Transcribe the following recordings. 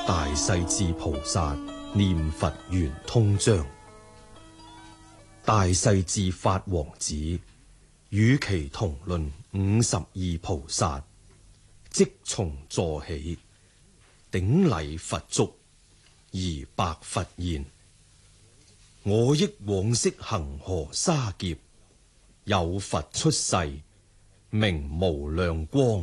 大勢至菩薩念佛圓通章。大勢至法王子與其同論52菩薩，即從座起，頂禮佛足，而白佛言：我憶往昔恒河沙劫，有佛出世，名無量光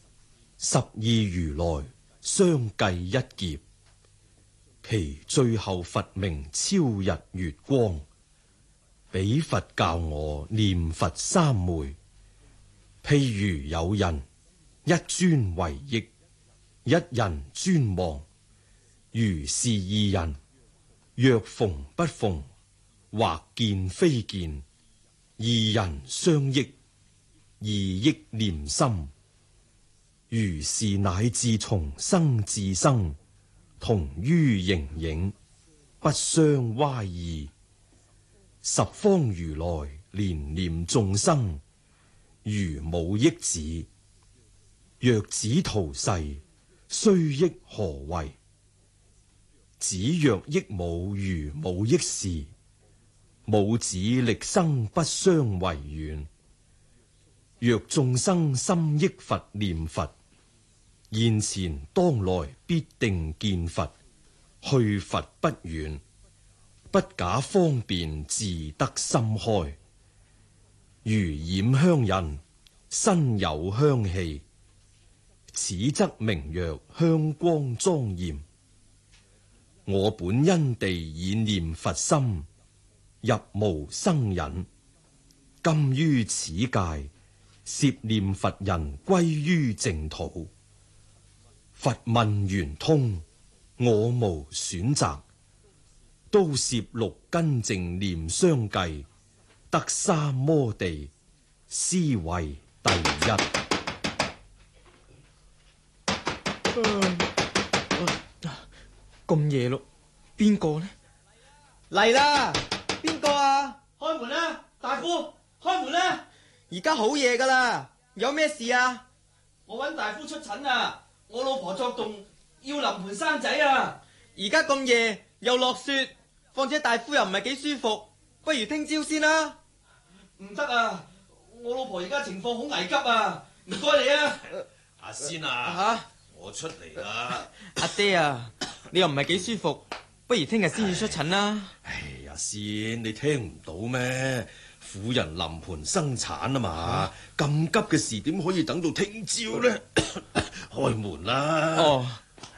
，12如來相繼一劫，其最後佛名超日月光。彼佛教我念佛三昧，譬如有人一專為憶，一人專忘，如是二人，若逢不逢，或見非見，二人相憶，二憶念心，如是乃至從生至生，同於形影，不相乖異。十方如來憐念眾生，如母憶子。若子逃逝，須憶何為？子若憶母，如母憶時，母子力生不相違遠。若眾生心憶佛念佛，現前當來必定見佛，去佛不遠。不假方便，自得心開。如染香人，身有香氣，此則名曰香光莊嚴。我本因地以念佛心，入無生忍。今於此界，攝念佛人歸於淨土。佛問圓通，我無選擇。都攝六根淨念相繼，得三摩地，斯為第一。 咁夜咯，邊個呢？ 嚟啦！邊個啊？ 開門啦，大夫！開門啦！ 而家好夜噶啦，有咩事啊？ 我揾大夫出診啊！我老婆作動，要臨盆生仔啊！ 而家咁夜又落雪。況且大夫又唔係幾舒服，不如聽朝先啦。 唔得啊！我老婆而家情況好危急啊！唔該你啊， 阿仙啊，我出嚟啦。 阿爹啊，你又唔係幾舒服，不如聽日先至出診啦。 唉，阿仙，你聽唔到咩？婦人臨盆生產啊嘛，咁急嘅事點可以等到聽朝呢？開門啦！ 哦，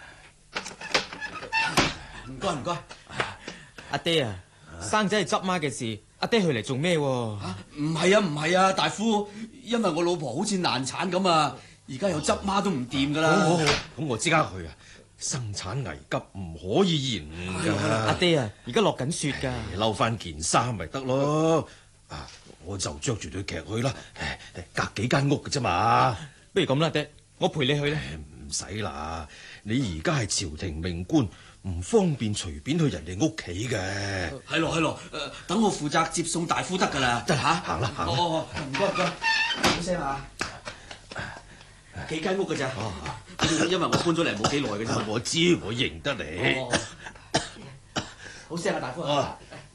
唔該唔該。 阿爹啊，生仔係執媽嘅事，阿爹去嚟做咩？ 唔係啊，大夫，因為我老婆好似難產咁啊，而家有執媽都唔掂噶啦。 好，咁我即刻去啊！生產危急，唔可以延誤噶。 阿爹啊，而家落緊雪噶， 褸翻件衫咪得咯。我就着住對屐去啦。隔幾間屋嘅啫嘛。 不如咁啦，爹，我陪你去啦。 唔使啦，你而家係朝廷命官。唔方便隨便去人哋屋企嘅。 係咯，等我負責接送大夫得噶啦。 得吓，行啦。 哦，唔該，好聲啊。幾間屋噶咋？因為我搬咗嚟冇幾耐嘅啫。 我知，我認得你。 好聲啊，大夫。嗱，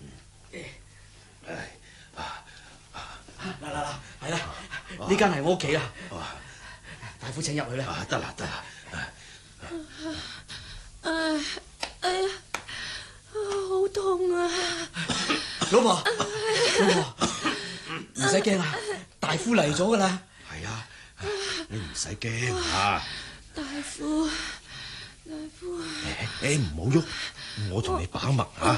係啦，呢間係我屋企啦。大夫請入去啦。 得啦。 哎呀，好痛啊！ 老婆，唔使驚啊，大夫嚟咗噶啦。 係啊，你唔使驚啊。 大夫， 唔好喐，我同你把脈啊。